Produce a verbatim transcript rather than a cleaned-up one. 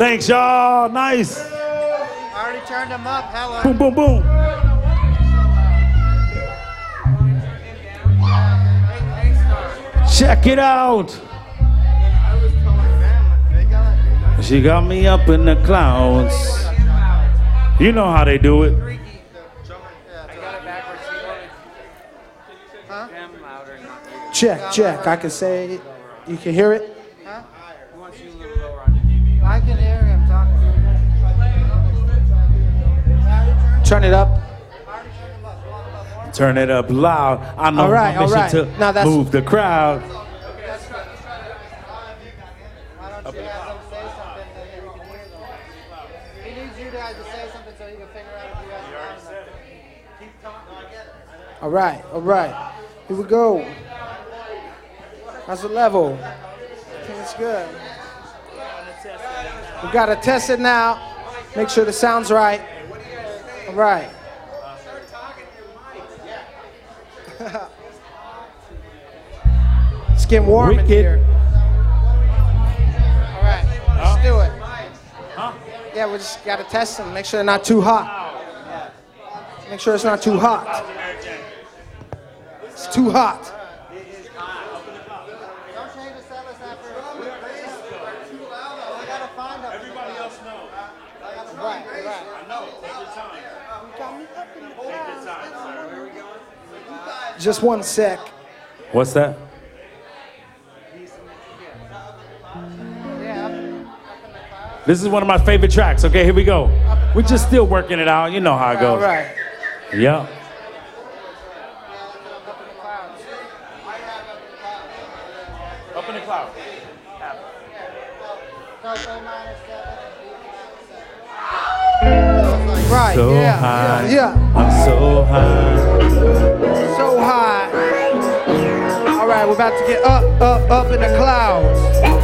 Thanks, y'all. Nice. I already turned them up. Hello. Boom, boom, boom. Check it out. She got me up in the clouds. You know how they do it. Check, check. I can say it. You can hear it? Huh? I can hear him talking. Turn it up. Turn it up loud. I know All right, my mission all right. to Now that's- move the crowd. Why don't you guys say something so that we can hear them? He needs you guys to say something so he can figure out if you guys are loud enough. Keep talking. I get it. All right, all right. Here we go. How's the level? I think it's good. We gotta test it now. Make sure the sound's right. All right. It's getting warm in Wicked. here. All right, let's do it. Yeah, we just gotta test them. Make sure they're not too hot. Make sure it's not too hot. It's too hot. Don't change the set list after. I gotta find them. Everybody else knows. Right, right. Just one sec. What's that? This is one of my favorite tracks. Okay, here we go. We're just still working it out. You know how it goes. All right. Yeah. Up in the cloud. Right, So yeah, high. yeah, yeah. I'm so high. So high. All right, we're about to get up, up, up in the clouds.